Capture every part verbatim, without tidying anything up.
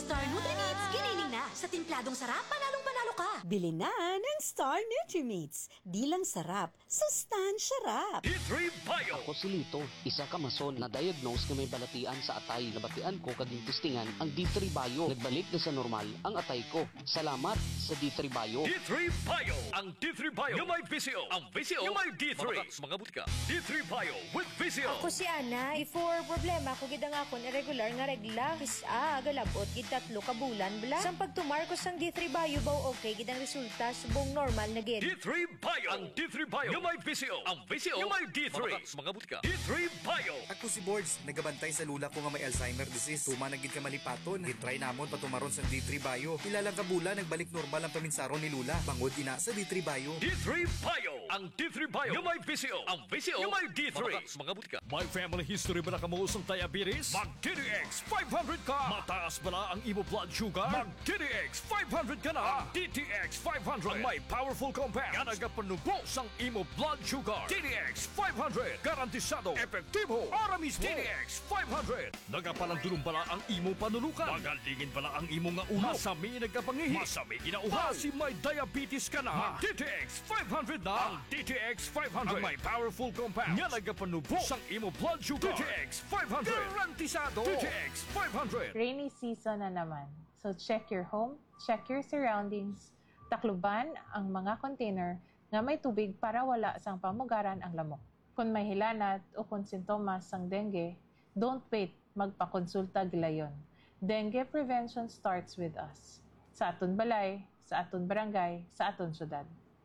Star Nutri-Meats, giniling na. Sa timpladong sarap, panalong panalo ka. Bili na ng Star Nutri-Meats. Di lang sarap, sustansya rap. D three Bio. Ako si Lito, isa ka mason na diagnose na may balatian sa atay. Nabatian ko kaging testingan ang D three Bio. Nagbalik na sa normal ang atay ko. Salamat sa D three Bio. D three Bio. Ang D three Bio yung may V C O. Ang V C O yung may D three. Mga, mga butika. D three Bio with V C O. Ako si Ana. Before problema ko gid ang akon irregular nga regla. Kisa galabot gid tatlo ka bulan bla. Sang pagtumar ko sang D three Bio baw okay gid ang resulta subong normal na gid. D three Bio. Ang D three Bio yung may V C O. Ang V C O yung may D three. Mga, mga butika. D three Bio. Ako si Boards, nagabantay sa lula ko nga may Alzheimer disease. Tuma nagid ka malipaton. Gitry namon patumaron sa D three Bio. Ilalang kabula nagbalik normal ang paminsaron ni Lula. Bangod ina sa D three Bio. D three Bio. Ang D three Bio yung may V C O. Ang V C O yung may D three. Mga, mga butika. May family history ba na kamuusong diabetes? Mag-D D X five hundred ka. Mataas ba na ang imo blood sugar? Mag-D D X five hundred ka na. Ang D T X five hundred ang may powerful compound nga nagapanubos ang imo blood sugar. D D X five hundred garantisado, epektibo. Aramis D D X five hundred. Nagapalandulong bala ang imo panulukan. Magalingin bala ang imo nga uhaw. Masami nagapangihi. Masami ginauhaw. Kasi may diabetes ka na. Mag-D T X five hundred na. Ang D T X five hundred ang may powerful compound nga nagapanubos ang imo blood sugar. D T X five hundred garantisado. D T X five hundred. Rainy season na naman. So check your home, check your surroundings. Takluban ang mga container nga may tubig para wala sang pamugaran ang lamok. Kung may hilanat o kung sintomas sang dengue, don't wait, magpakonsulta gilayon. Dengue prevention starts with us. Sa aton balay, sa aton barangay, sa aton syudad.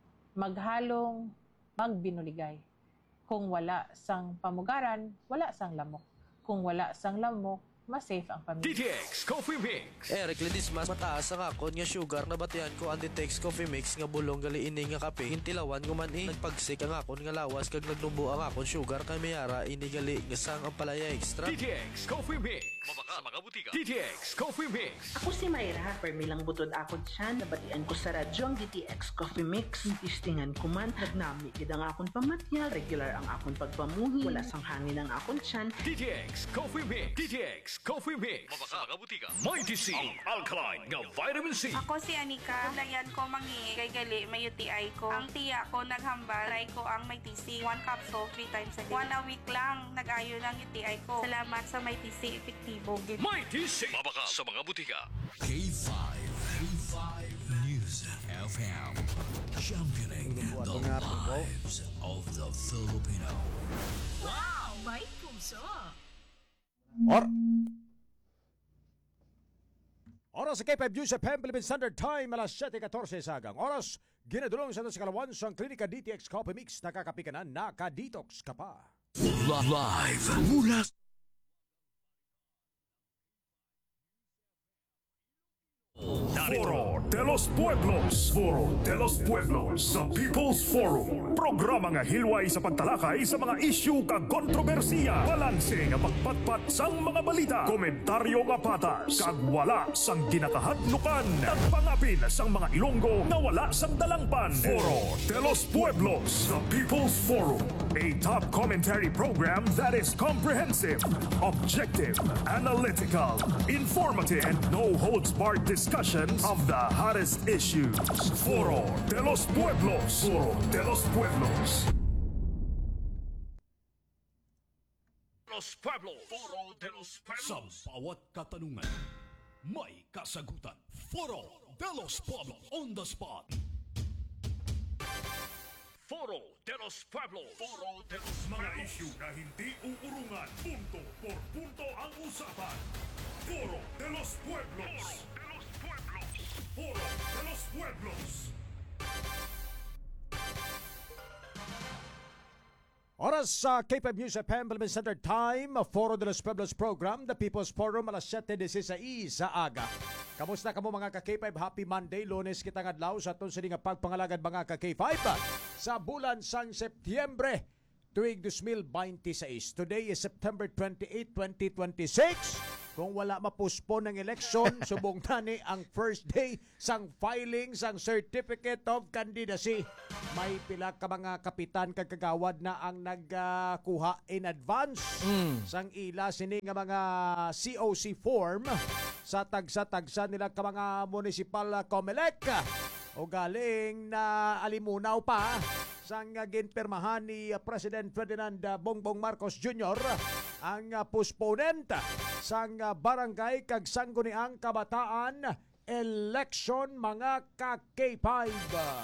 Maghalong, magbinuligay. Kung wala sang pamugaran, wala sang lamok. Kung wala sang lamok, mas safe ang pamilya. D T X Coffee Mix. Eric Ledismas, mataas ang akon nga sugar na batian ko ang D T X Coffee Mix nga bulong gali ini nga kape. Hintilawan ko man eh. Nagpagsik ang akon nga lawas kag nagnumbo ang akon sugar kay mayara ini gali nga sang ang palaya extra. D T X Coffee Mix. Mabaka mga butika. D T X Coffee Mix. Ako si Mayra, permilang butod akon siya, nabatian ko sa radyo ang D T X Coffee Mix. Istingan ko man, nagnami gid ang akon pamatyag, regular ang akon pagpamuhi, wala sang hangin ang akon tiyan. D T X Coffee Mix. D T X Coffee Mix. Mabaka mga butika. Mighty C. Ang alkaline nga vitamin C. Ako si Anika. Kulayan ko mangi kay gali may U T I ko. Ang tiya ko naghambal. Try ko ang Mighty C. One capsule, three times a day. One a week lang nag-ayo ng U T I ko. Salamat sa Mighty C. Epektibo. Mighty C. Mabaka sa mga butika. K five. K five News F M. Championing the lives of the Filipino. Wow! May puso! Or Oras sa K five News F M Philippine Standard Time alas seven fourteen sagang oras. Ginadulong sa sa kalawan sa Klinika D T X Coffee Mix. Nakakapikanan, nakadetox ka pa. Live mula Foro de los Pueblos. Foro de los Pueblos sa People's Forum. Programa nga hilway sa pagtalakay sa mga isyu kag kontrobersiya. Balanse nga pagpatpat sang mga balita. Komentaryo nga patas. Kag wala sang ginakahadlukan. Nagpangapin sang mga Ilonggo na wala sang dalangpan. Foro de los Pueblos sa People's Forum. A top commentary program that is comprehensive, objective, analytical, informative, and no-holds-barred discussions of the hottest issues. Foro de los Pueblos. Foro de los Pueblos. Los Pueblos. Foro de los Pueblos. Sa bawat katanungan, may kasagutan. Foro de los Pueblos on the spot. Foro de los Pueblos. Foro de los Mga isyu na hindi uurungan. Punto por punto ang usapan. Foro de los Pueblos. Foro de los Pueblos. Oras sa K five News F M Philippine Standard Time, Foro de los Pueblos Program, The People's Forum, alas seven sixteen sa aga. Kamusta kamo mga ka-K five? Happy Monday, Lunes kita ngadlaw sa aton sini nga pagpangalagad mga ka-K five sa bulan sang Setyembre tuig twenty twenty-six. Today is September twenty-eighth, twenty twenty-six. Kung wala mapuspon ng eleksyon, subong tani ang first day sang filing sang Certificate of Candidacy. May pila ka mga kapitan kag kagawad na ang nagkuha uh, in advance mm. sang ila sini nga mga C O C form sa tagsa-tagsa nila ka mga municipal uh, COMELEC o galing na alimunaw pa sang uh, ginpirmahan ni uh, President Ferdinand uh, Bongbong Marcos Junior ang uh, postponent sang uh, barangay kag sangguniang kabataan election mga ka-K five.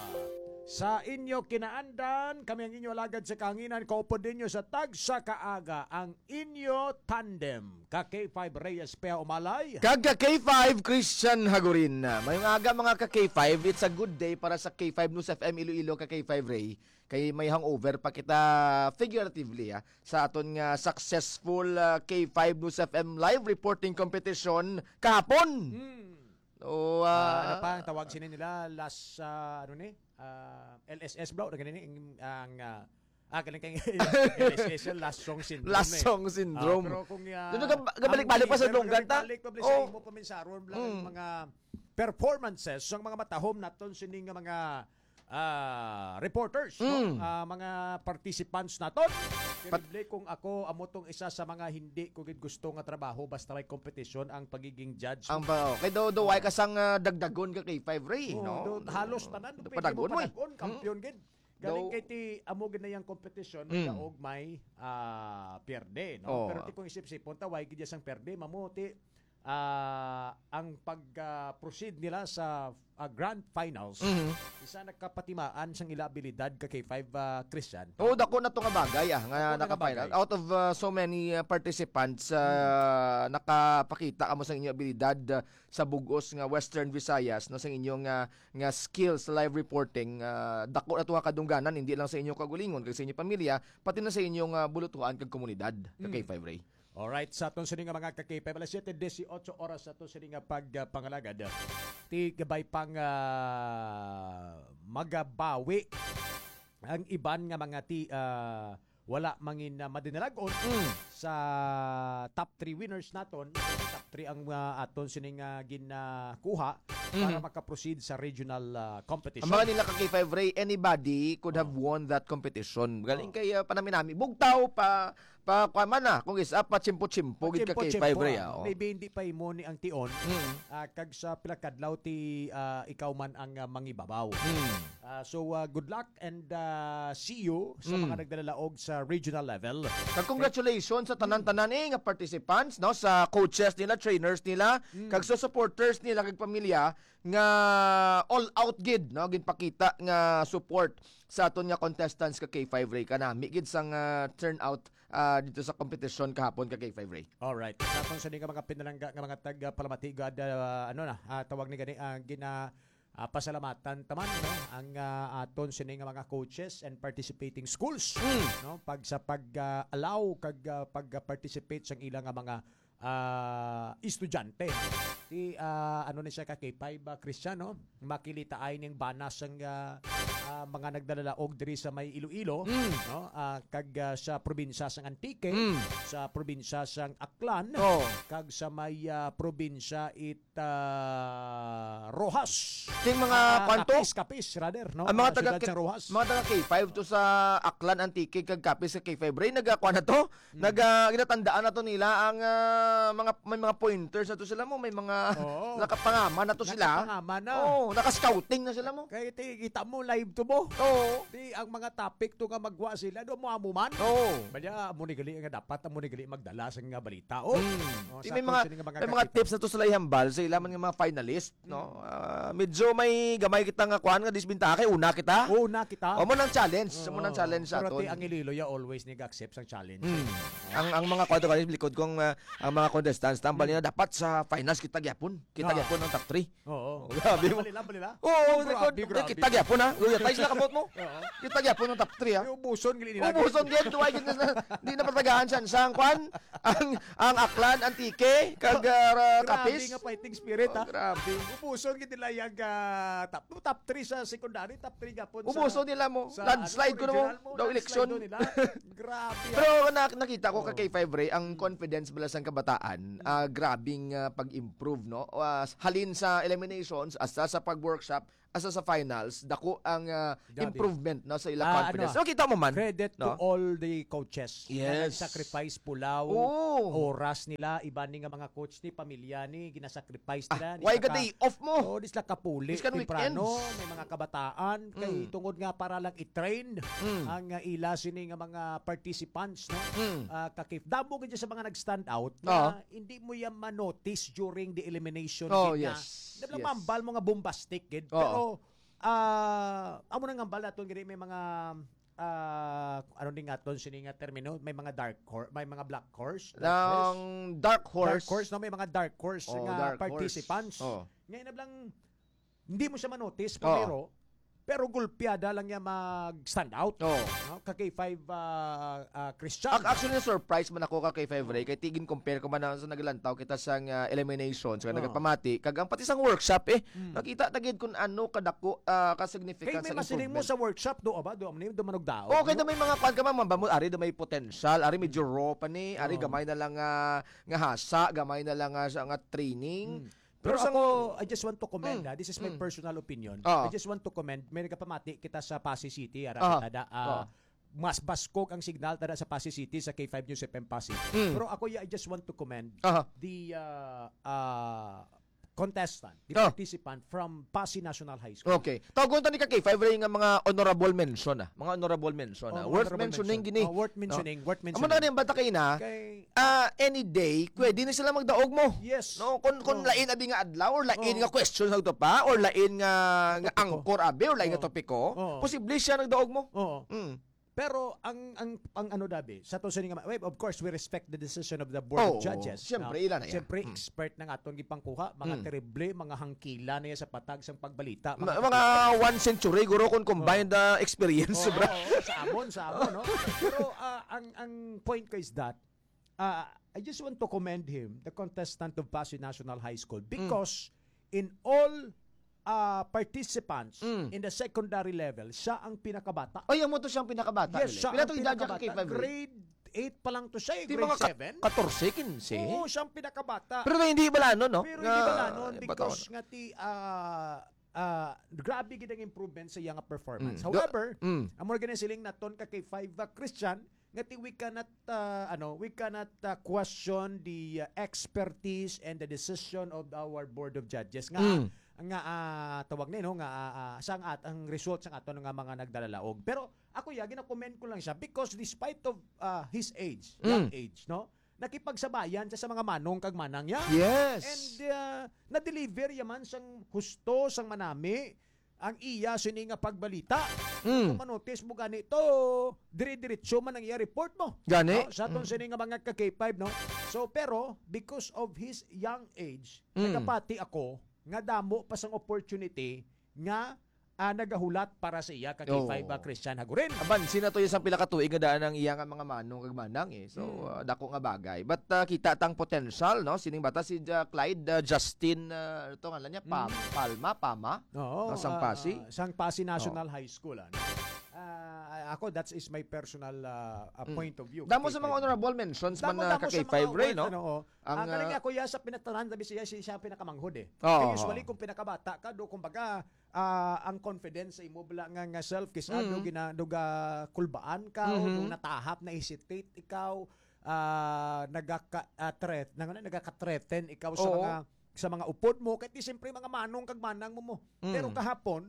Sa inyo kinaandan, kami ang inyo alagad sa kanginan, kaupod ninyo sa tag sa kaaga ang inyo tandem. Ka-K five Reyes Pea Umalay. Kag ka-K five Christian Hagurin. Mayong aga mga ka-K five, it's a good day para sa K five News F M Iloilo ka-K five Ray. Kay may hangover pa kita figuratively ah, sa aton nga successful uh, K five News F M live reporting competition kahapon. Hmm. O, uh, uh, ano pa ang tawag sinin nila last uh, ano ni uh, L S S bro na ganini ang uh, ah galing kay L S S last song syndrome. Last song syndrome. Uh, pero kung uh, doon gabalik-balik pa sa lunggan ta. Balik pa oh. mo paminsaron lang mm. mga performances ng mga matahom naton sining nga mga uh, reporters, mm. no? uh, mga participants naton. Kaya kung ako amo tong isa sa mga hindi ko gid gusto nga trabaho basta may competition ang pagiging judge. Ang ba, kay do do way kasang uh, dagdagon ka kay five Ray, oh, no? Do, halos tanan do padagon mo. Kampiyon gid. Galing kay ti amo gid na yang competition mm. daog may uh, pierde, no? Oh. Pero ti kung isip-sipon ta way gid sang pierde mamuti uh, ang pag-proceed uh, nila sa uh, grand finals. Mm-hmm. Isa nagkapatimaan sang ila abilidad ka kay five uh, Christian. Oh, dako na to nga bagay ah nga naka-final. Out of uh, so many uh, participants uh, mm-hmm. nakapakita amo sang inyong abilidad uh, sa bugos nga Western Visayas no sang inyong uh, nga skills sa live reporting. Uh, dako na to nga kadungganan hindi lang sa inyong kagulingon kag sa inyong pamilya pati na sa inyong uh, bulutuan kag komunidad ka kay five Ray. Alright, sa atong sining nga mga ka-K five, alas seven eighteen oras sa atong sining nga pagpangalagad. Uh, ti gabay pang uh, magabawi ang iban nga mga ti uh, wala mangin uh, madinalagon mm. sa top three winners naton. Top three ang uh, aton sining nga uh, ginakuha mm-hmm. para makaproceed sa regional uh, competition. Ang mga nila ka-K five Ray, anybody could have won that competition. Galing oh. kay uh, panami-nami. Bugtaw pa pa kuan na kung is pa chimpo-chimpo gid ka kay five Ray. Oh. Maybe hindi pa imo ni ang tion. Mm. Uh, kag sa pilakadlaw ti uh, ikaw man ang uh, mangibabaw. Mm. Uh, so uh, good luck and uh, see you sa mm. mga nagdalalaog sa regional level. Kag congratulations sa tanan-tanan eh, nga participants no sa coaches nila, trainers nila, mm. kag sa supporters nila kag pamilya nga all out gid no ginpakita nga support sa aton nga contestants ka K five Ray kanami gid sang uh, turnout uh, dito sa competition kahapon ka K five Ray. All right. Sa aton sa nga mga pinalangga nga mga tag uh, palamatigad uh, ano na uh, tawag ni gani uh, gina Uh, pasalamatan taman no ang uh, aton sini nga mga coaches and participating schools mm. no pag sa pag-allow uh, kag uh, pag-participate sa ilang nga mga uh, estudyante ti uh, ano ni siya ka K five uh, Cristiano makilita ay ning banas ang uh, uh, mga nagdalalaog diri sa may Iloilo mm. no uh, kag uh, sa probinsya sang Antique mm. sa probinsya sang Aklan oh. kag sa may uh, probinsya it uh, Rojas ting mga uh, kwanto kapis kapis rather no ang mga taga uh, Rojas mga taga K five to sa Aklan Antique kag kapis sa K five Ray nagakuan na to mm. nag uh, ginatandaan na to nila ang uh, mga may mga pointers na to sila mo may mga oh. nakapangaman na to sila nakapangaman na oh naka-scouting na sila mo kaya ti kita mo live to mo oh di ang mga topic to nga magwa sila do mo amuman oh banya mo ni gali nga dapat mo ni gali magdala sa nga balita oh, mm. oh may mga, mga may mga tips na to sa Layhambal sa ilaman nga mga finalist mm. no uh, medyo may gamay kita nga kuan nga disbintake una kita una kita o mo nang challenge oh. mo nang challenge sa aton pero ang Iloilo ya always nag-accept sang challenge mm. oh. ang ang mga kwadro kanil likod kong uh, ang mga contestants tambal mm. na dapat sa finals kita gyapon kita gyapon ang top three oo grabe mo balila balila oo kita gyapon ha uy tay sila kabot mo kita gyapon ang top three ha ubuson gili nila ubuson gid duay gid na di na patagahan san sang kwan ang ang Aklan Antique kag uh, kapis grabe nga fighting spirit ha grabe ubuson gid nila iyang uh, top top three sa secondary, top three gapon sa Ubuso nila mo. sa, Landslide ano, ko na mo. regional Daw landslide eleksyon. daw nila. Grabe. ah. Pero na, nakita ko ka K five Ray, ang confidence bala sa kabataan, ah, grabing ah, pag-improve, no? Ah, halin sa eliminations, asa sa pag-workshop, asa sa finals, dako ang ah, Grabe. improvement no sa ilang Ah, confidence. ano, No, kita mo man. Credit no? to all the coaches. Yes. Na sacrifice pulaw, Oo. oras nila, iba ni nga mga coach ni, pamilya ni, ginasacrifice nila. Ah, why ka day off mo? Oh, dis la kapuli, Dis ka ng temprano, weekends. may mga kabataan, kay Mm. tungod nga para lang i-train Mm. ang uh, ila sini nga mga participants, no? Mm. Ah, kakif. Damo gid sa mga nag-stand out Oo. na hindi mo yan ma-notice during the elimination. Oh, gid yes. Na, Yes. mambal mo nga bombastic gid. Oo. Pero ah amo nang ngambal aton gid may mga ah ano din aton sini nga termino, may mga dark horse, may mga black horse. Dark horse. Ng dark horse. Dark horse, no? May mga dark horse Oh, nga dark participants. horse. Oh. Ngayon na lang, hindi mo siya manotice, Oh. pero, pero gulpiada lang niya mag-stand out. Oh. No? Ka K five uh, uh, Christian. Ac- Actually, na-surprise man ako ka kay Five Ray. Kay tigin compare ko man na sa naglantaw kita sa uh, eliminations, kaya Oh. nagpamati. Kagang pati sa workshop eh. Hmm. Nakita tagid kung ano kadako uh, Kay ka-significant may sa masiling mo improvement. sa workshop, do ba? Do amni do manog daog. Okay na may mga kwan ka man mambamot, ari da may potential, ari medyo raw pa ni, ari Oh. gamay na lang nga nga hasa, gamay na lang nga sa nga training. Pero sa- ako, I just want to commend, Mm. ah, this is my Mm. personal opinion. Ah. I just want to commend, may nagpamati kita sa Pasig City, ara Ah. kita da, ah, Ah. mas baskog ang signal tada sa Pasig City sa K five News F M Pasig. Mm. Pero ako, yeah, I just want to commend Aha. the uh, uh, contestant, the Ah. participant from Pasig National High School. Okay. Tawagon ta ni ka kay Five Ray nga mga honorable mention ah. Mga honorable mention ah. Oh, Worth honorable mentioning mention. gini. Oh, worth mentioning, worth Amo mentioning. na yung bata kay na. Kay- Ah, any day, pwede na sila magdaog mo. Yes. No, kun kun Oh. lain abi nga adlaw or lain Oh. nga question sa to pa or lain nga nga Topiko. angkor abi or lain nga Oh. topiko, Oh. posible siya nagdaog mo. Oo. Mm. Pero ang ang ang ano dabi, sa to sa nga well, of course we respect the decision of the board Oh, of judges. siyempre, no? ilan na yan. Siyempre Mm. expert ng aton gipangkuha, mga Mm. terrible, mga hangkila na yan sa patag sang pagbalita. Ma- mga one century guro kun combined uh, experience Oo, sobra. oo, sa amon, sa amon, no? Pero ah, ang ang point ko is that uh, I just want to commend him, the contestant of Pasig National High School, because in all uh, participants Mm. in the secondary level, siya ang pinakabata. Oy, amo to siyang pinakabata. Yes, siya Pila ang to idadya ka pinakabata. kay Five Ray? Grade eight pa lang to siya, eh, Di grade mga ka- seven. fourteen, quince. Oo, siyang pinakabata. Pero hindi bala no, no? Pero Nga- hindi ba nun? eh, Because bataon. nga ti, ah, ah, grabe gid ang improvement sa iyang performance. Mm. However, Do- mm. ang mga siling naton ka kay five uh, Christian, nga ti we cannot, ah, ano, we cannot ah, question the ah, expertise and the decision of our board of judges. Nga, Mm. nga ah, tawag na no nga ah, ah, sang at ang result sang aton nga mga nagdalalaog. Pero ako ya gina-comment ko lang siya because despite of ah, his age, young Mm. age, no? Nakipagsabayan siya sa mga manong kag manang niya. Yes. And uh, na-deliver yaman sang husto sang manami ang iya sini nga pagbalita. Mm. Kung manotis mo ganito, dire-diretso man ang iya report mo. Gani. No? Sa aton Mm. sini nga mga ka K five, no? So pero because of his young age, Mm. nagapati ako nga damo pa sang opportunity nga ah, nagahulat para sa iya ka K five Oh. uh, Christian Hagurin. Aban, sina to yung pila ka tuig nga daan ang iya nga mga manong kag manang eh. So, Mm. uh, dako nga bagay. But uh, kita tang potential, no? Sining bata si uh, Clyde uh, Justin, uh, ito nga lang niya, Pam, Palma, Pama, Oo, no, Sang ah, Pasi. Sang Pasi National High School. Ano? Ah, ako, that is my personal ah, ah, Mm. point of view. Damo K sa mga five. honorable mentions man Damo, na damo ka sa kay mga Five Ray, award, no? Ano, oh. Ang, Ang galing ah, ako ya sa pinataran, sabi siya, siya, siya pinakamanghod eh. Oo, Kaya oo. usually, kung pinakabata ka, do, kumbaga, ah, ang confidence sa imo bala nga, nga self, kisa, Mm. do, gina, do, ga, kulbaan ka, Mhm. do, natahap, na hesitate ikaw, ah, nagaka-threat, nag, nagaka-threaten ikaw sa Oo. mga sa mga upod mo, kahit di siyempre mga manong kag manang mo mo. Mm. Pero kahapon,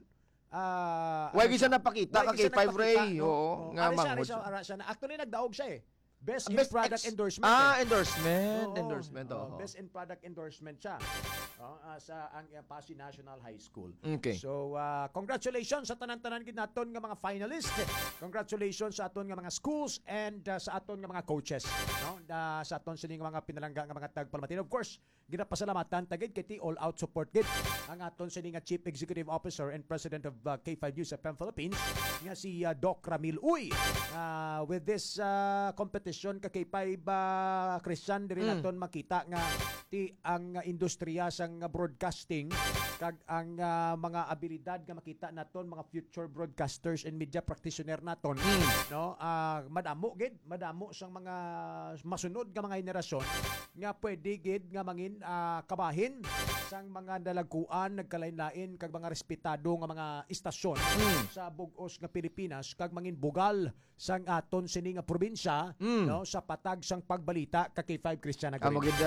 ah, Why ano gisa napakita Why ka kay gisa Five nagpakita, Ray, no? oo, Oo. nga Ari siya, ari manghod siya, siya. ari siya na. Actually, nagdaog siya eh. Best in Best product ex- endorsement. Ah, eh. endorsement, Oo, endorsement, oo, oo. best in product endorsement siya. Oh, ah, sa ang uh, Pasig National High School. Okay. So, ah, congratulations sa tanan-tanan gid naton nga mga finalists. Congratulations sa aton nga mga schools and ah, sa aton nga mga coaches, no? Da, sa aton sini nga mga pinalangga nga mga tagpalmatin. Of course, ginapasalamatan tagid kay ti all out support gid ang aton sini nga Chief Executive Officer and President of ah, K five News F M Philippines nga si uh, Doc Ramil Uy. Uh, with this uh, competition ka K five uh, Christian diri Mm. naton makita nga ti ang uh, industriya sang uh, broadcasting kag ang uh, mga abilidad nga makita naton mga future broadcasters and media practitioner naton no uh, madamo gid madamo sang mga masunod nga mga henerasyon nga pwede gid nga mangin uh, kabahin sang mga dalaguan nagkalain-lain kag mga respetado nga mga istasyon sa bug-os nga Pilipinas kag mangin bugal sang aton sini nga probinsya Mm. no sa patag sang pagbalita ka K five Christian Amo Agrippa. gid